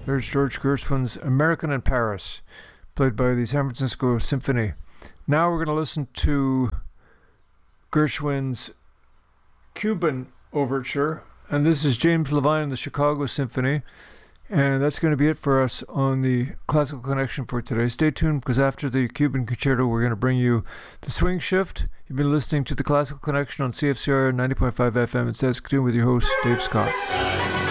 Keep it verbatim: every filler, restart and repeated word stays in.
There's George Gershwin's American in Paris, played by the San Francisco Symphony. Now we're going to listen to Gershwin's Cuban Overture, and this is James Levine and the Chicago Symphony. And that's going to be it for us on the Classical Connection for today. Stay tuned, because after the Cuban Concerto, we're going to bring you the Swing Shift. You've been listening to the Classical Connection on C F C R ninety point five F M in Saskatoon with your host, Dave Scott.